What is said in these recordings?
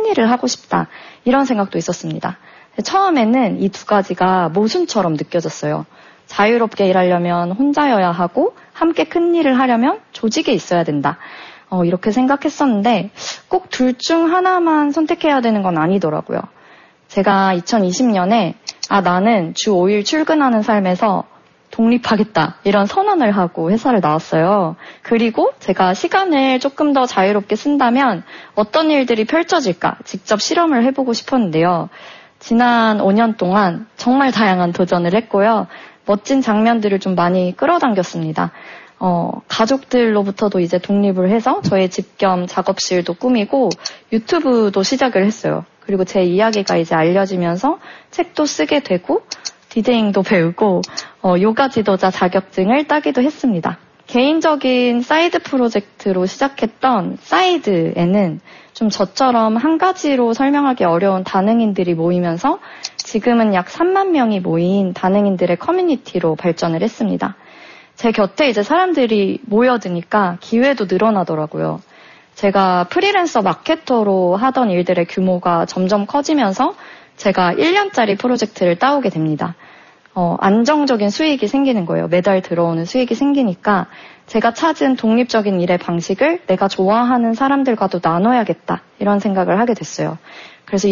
일을 하고 싶다. 이런 생각도 있었습니다. 처음에는 이 두 가지가 모순처럼 느껴졌어요. 자유롭게 일하려면 혼자여야 하고 함께 큰 일을 하려면 조직에 있어야 된다. 이렇게 생각했었는데 꼭 둘 중 하나만 선택해야 되는 건 아니더라고요. 제가 2020년에 나는 주 5일 출근하는 삶에서 독립하겠다 이런 선언을 하고 회사를 나왔어요. 그리고 제가 시간을 조금 더 자유롭게 쓴다면 어떤 일들이 펼쳐질까 직접 실험을 해보고 싶었는데요. 지난 5년 동안 정말 다양한 도전을 했고요. 멋진 장면들을 좀 많이 끌어당겼습니다. 가족들로부터도 이제 독립을 해서 저의 집 겸 작업실도 꾸미고 유튜브도 시작을 했어요. 그리고 제 이야기가 이제 알려지면서 책도 쓰게 되고 디제잉도 배우고 요가 지도자 자격증을 따기도 했습니다. 개인적인 사이드 프로젝트로 시작했던 사이드에는 좀 저처럼 한 가지로 설명하기 어려운 다능인들이 모이면서 지금은 약 3만 명이 모인 다능인들의 커뮤니티로 발전을 했습니다. 제 곁에 이제 사람들이 모여드니까 기회도 늘어나더라고요. 제가 프리랜서 마케터로 하던 일들의 규모가 점점 커지면서 제가 1년짜리 프로젝트를 따오게 됩니다. 안정적인 수익이 생기는 거예요. 매달 들어오는 수익이 생기니까 제가 찾은 독립적인 일의 방식을 내가 좋아하는 사람들과도 나눠야겠다 이런 생각을 하게 됐어요. 그래서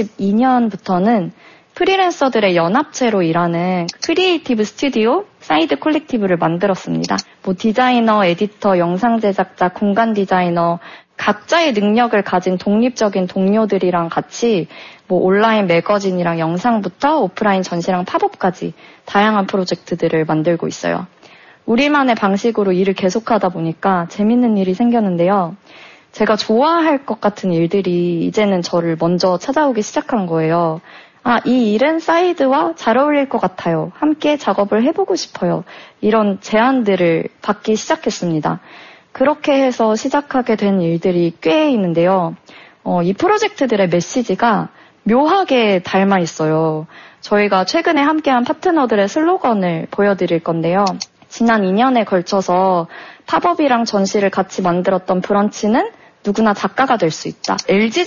2022년부터는 프리랜서들의 연합체로 일하는 크리에이티브 스튜디오 사이드 콜렉티브를 만들었습니다. 디자이너, 에디터, 영상 제작자, 공간 디자이너 각자의 능력을 가진 독립적인 동료들이랑 같이 온라인 매거진이랑 영상부터 오프라인 전시랑 팝업까지 다양한 프로젝트들을 만들고 있어요. 우리만의 방식으로 일을 계속하다 보니까 재밌는 일이 생겼는데요. 제가 좋아할 것 같은 일들이 이제는 저를 먼저 찾아오기 시작한 거예요. 이 일은 사이드와 잘 어울릴 것 같아요. 함께 작업을 해보고 싶어요. 이런 제안들을 받기 시작했습니다. 그렇게 해서 시작하게 된 일들이 꽤 있는데요. 이 프로젝트들의 메시지가 묘하게 닮아 있어요. 저희가 최근에 함께한 파트너들의 슬로건을 보여드릴 건데요. 지난 2년에 걸쳐서 팝업이랑 전시를 같이 만들었던 브런치는 누구나 작가가 될 수 있다.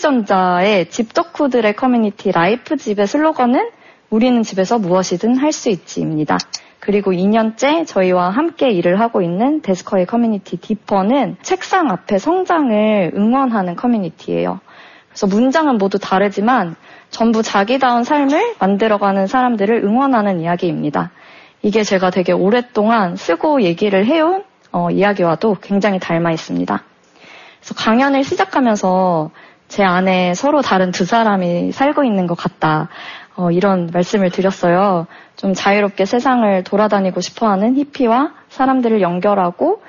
LG전자의 집 덕후들의 커뮤니티 라이프집의 슬로건은 우리는 집에서 무엇이든 할 수 있지입니다. 그리고 2년째 저희와 함께 일을 하고 있는 데스커의 커뮤니티 디퍼는 책상 앞에 성장을 응원하는 커뮤니티예요. 그래서 문장은 모두 다르지만 전부 자기다운 삶을 만들어가는 사람들을 응원하는 이야기입니다. 이게 제가 되게 오랫동안 쓰고 얘기를 해온 이야기와도 굉장히 닮아 있습니다. 그래서 강연을 시작하면서 제 안에 서로 다른 두 사람이 살고 있는 것 같다. 이런 말씀을 드렸어요. 좀 자유롭게 세상을 돌아다니고 싶어하는 히피와 사람들을 연결하고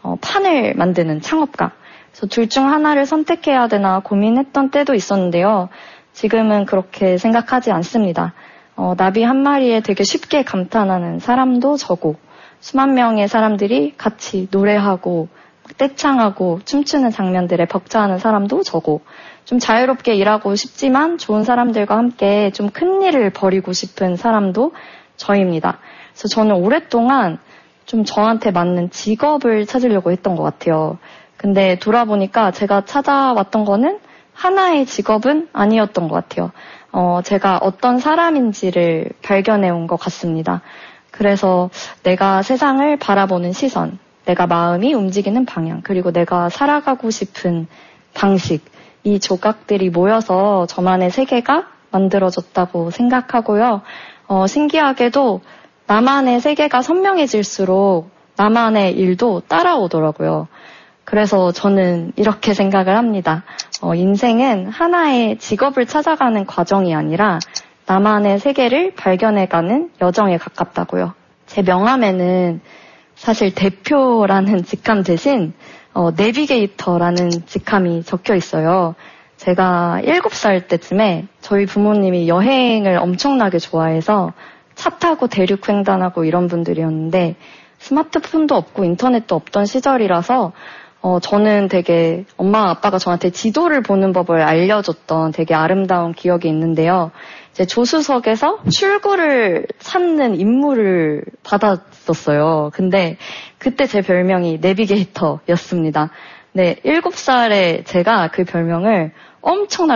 판을 만드는 창업가. 그래서 둘 중 하나를 선택해야 되나 고민했던 때도 있었는데요. 지금은 그렇게 생각하지 않습니다. 나비 한 마리에 되게 쉽게 감탄하는 사람도 저고 수만 명의 사람들이 같이 노래하고 떼창하고 춤추는 장면들에 벅차하는 사람도 저고 좀 자유롭게 일하고 싶지만 좋은 사람들과 함께 좀 큰 일을 벌이고 싶은 사람도 저입니다. 그래서 저는 오랫동안 좀 저한테 맞는 직업을 찾으려고 했던 것 같아요. 근데 돌아보니까 제가 찾아왔던 거는 하나의 직업은 아니었던 것 같아요. 제가 어떤 사람인지를 발견해 온 것 같습니다. 그래서 내가 세상을 바라보는 시선, 내가 마음이 움직이는 방향, 그리고 내가 살아가고 싶은 방식, 이 조각들이 모여서 저만의 세계가 만들어졌다고 생각하고요. 신기하게도 나만의 세계가 선명해질수록 나만의 일도 따라오더라고요. 그래서 저는 이렇게 생각을 합니다. 인생은 하나의 직업을 찾아가는 과정이 아니라 나만의 세계를 발견해가는 여정에 가깝다고요. 제 명함에는 사실 대표라는 직함 대신 내비게이터라는 직함이 적혀 있어요. 제가 7살 때쯤에 저희 부모님이 여행을 엄청나게 좋아해서 차 타고 대륙 횡단하고 이런 분들이었는데 스마트폰도 없고 인터넷도 없던 시절이라서 저는 되게 엄마 아빠가 저한테 지도를 보는 법을 알려줬던 되게 아름다운 기억이 있는데요. 이제 조수석에서 출구를 찾는 임무를 받았었어요. 근데 그때 제 별명이 내비게이터였습니다. 네, 7살에 제가 그 별명을 엄청나게